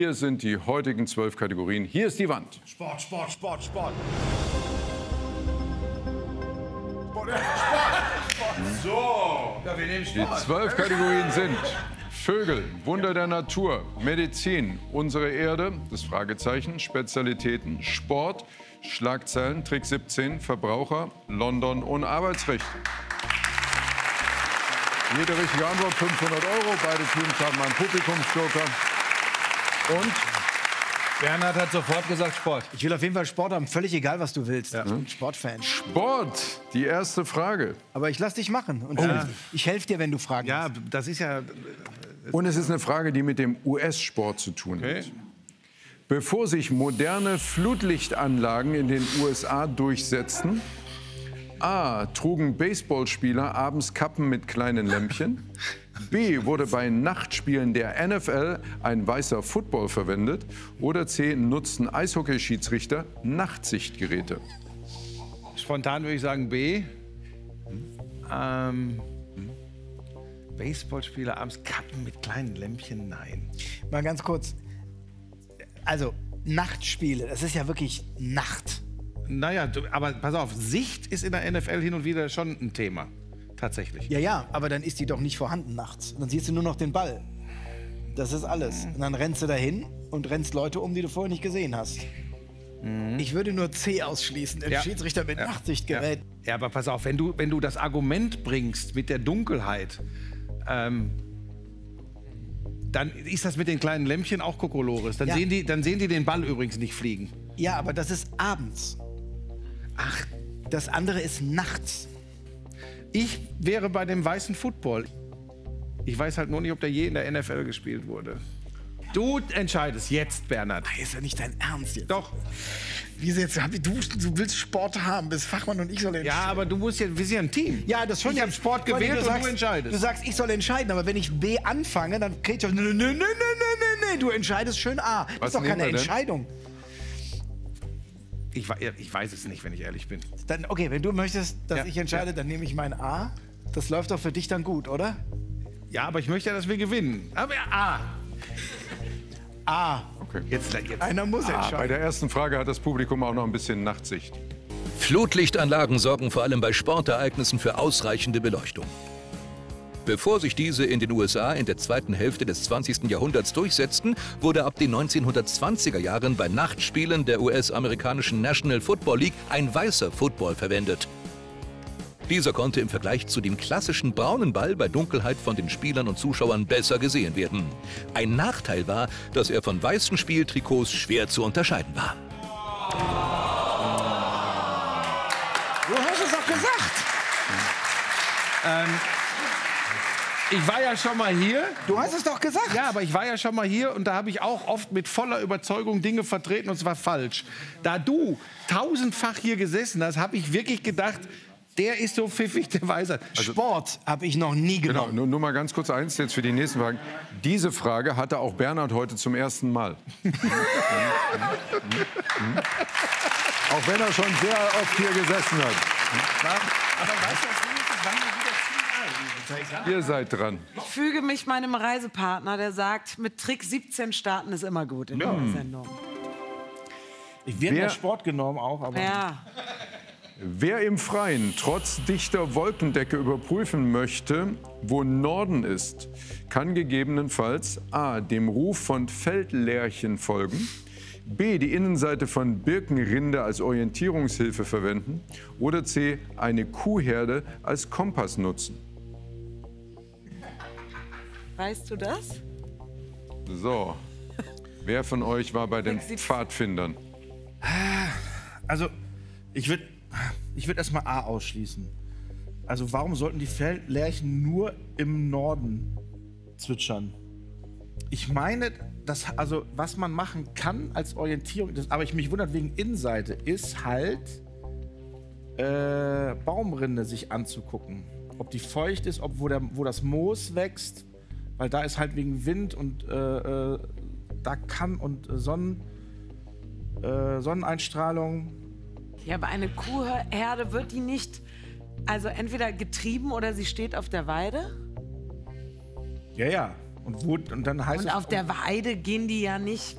Hier sind die heutigen 12 Kategorien. Hier ist die Wand. Sport, Sport, Sport, Sport. Sport. So. Ja, wir nehmen Sport. Die 12 Kategorien sind Vögel, Wunder der Natur, Medizin, unsere Erde, das Fragezeichen, Spezialitäten, Sport, Schlagzeilen, Trick 17, Verbraucher, London und Arbeitsrecht. Jede richtige Antwort 500 €. Beide Teams haben einen Publikumsjoker. Und Bernhard hat sofort gesagt Sport. Ich will auf jeden Fall Sport haben, völlig egal, was du willst. Ja. Ich bin Sportfan. Sport, die erste Frage. Aber ich lass dich machen. Und ich helfe dir, wenn du Fragen hast. Ja, das ist ja... Und es ist eine Frage, die mit dem US-Sport zu tun hat. Bevor sich moderne Flutlichtanlagen in den USA durchsetzten, A. trugen Baseballspieler abends Kappen mit kleinen Lämpchen. B. wurde bei Nachtspielen der NFL ein weißer Football verwendet. Oder C. nutzten Eishockeyschiedsrichter Nachtsichtgeräte. Spontan würde ich sagen B. Baseballspieler abends Kappen mit kleinen Lämpchen, nein. Mal ganz kurz. Also, Nachtspiele, das ist ja wirklich Nacht. Naja, aber pass auf, Sicht ist in der NFL hin und wieder schon ein Thema. Tatsächlich. Ja, ja, aber dann ist die doch nicht vorhanden nachts. Dann siehst du nur noch den Ball. Das ist alles. Und dann rennst du dahin und rennst Leute um, die du vorher nicht gesehen hast. Ich würde nur C ausschließen, den Schiedsrichter mit Nachtsichtgerät. Ja, aber pass auf, wenn du das Argument bringst mit der Dunkelheit, dann ist das mit den kleinen Lämpchen auch Kokolores. Dann sehen die den Ball übrigens nicht fliegen. Ja, aber das ist abends. Ach, das andere ist nachts. Ich wäre bei dem weißen Football. Ich weiß halt nur nicht, ob der je in der NFL gespielt wurde. Du entscheidest jetzt, Bernhard. Das ist ja nicht dein Ernst jetzt. Doch. Wie jetzt, du willst Sport haben, bist Fachmann und ich soll entscheiden. Ja, aber du musst ja, wir sind ja ein Team. Ja, das schon. Ich habe Sport gewählt und du entscheidest. Du sagst, ich soll entscheiden, aber wenn ich B anfange, dann kriegst du, nee, du entscheidest schön A. Das ist doch keine Entscheidung. Ich weiß es nicht, wenn ich ehrlich bin. Dann, okay, wenn du möchtest, dass ich entscheide, dann nehme ich mein A. Das läuft doch für dich dann gut, oder? Ja, aber ich möchte ja, dass wir gewinnen. Aber A. A. Okay. Jetzt. Einer muss entscheiden. Bei der ersten Frage hat das Publikum auch noch ein bisschen Nachtsicht. Flutlichtanlagen sorgen vor allem bei Sportereignissen für ausreichende Beleuchtung. Bevor sich diese in den USA in der zweiten Hälfte des 20. Jahrhunderts durchsetzten, wurde ab den 1920er Jahren bei Nachtspielen der US-amerikanischen National Football League ein weißer Football verwendet. Dieser konnte im Vergleich zu dem klassischen braunen Ball bei Dunkelheit von den Spielern und Zuschauern besser gesehen werden. Ein Nachteil war, dass er von weißen Spieltrikots schwer zu unterscheiden war. Du hast es doch gesagt. Ich war ja schon mal hier. Du hast es doch gesagt. Ja, aber ich war ja schon mal hier und da habe ich auch oft mit voller Überzeugung Dinge vertreten und es war falsch. Da du tausendfach hier gesessen hast, habe ich wirklich gedacht, der ist so pfiffig, der weiß er. Also, Sport habe ich noch nie genommen. Genau, nur mal ganz kurz eins jetzt für die nächsten Fragen. Diese Frage hatte auch Bernhard heute zum ersten Mal. Auch wenn er schon sehr oft hier gesessen hat. Aber weißt du, wann wir wieder Ihr seid dran. Ich füge mich meinem Reisepartner, der sagt, mit Trick 17 starten ist immer gut in der Sendung. Ich werde mehr Sport genommen auch, aber... Ja. Wer im Freien trotz dichter Wolkendecke überprüfen möchte, wo Norden ist, kann gegebenenfalls A. dem Ruf von Feldlerchen folgen, B. die Innenseite von Birkenrinde als Orientierungshilfe verwenden oder C. eine Kuhherde als Kompass nutzen. Weißt du das? So, wer von euch war bei den Pfadfindern? Also, ich würde erstmal A ausschließen. Also, warum sollten die Feldlerchen nur im Norden zwitschern? Ich meine, was man machen kann als Orientierung, aber mich wundert wegen Innenseite, ist halt Baumrinde sich anzugucken. Ob die feucht ist, wo das Moos wächst, weil da ist halt wegen Wind und da kann und Sonneneinstrahlung. Ja, aber eine Kuhherde wird die nicht, also entweder getrieben oder sie steht auf der Weide? Ja, ja. Und dann heißt Und es, auf der Weide gehen die ja nicht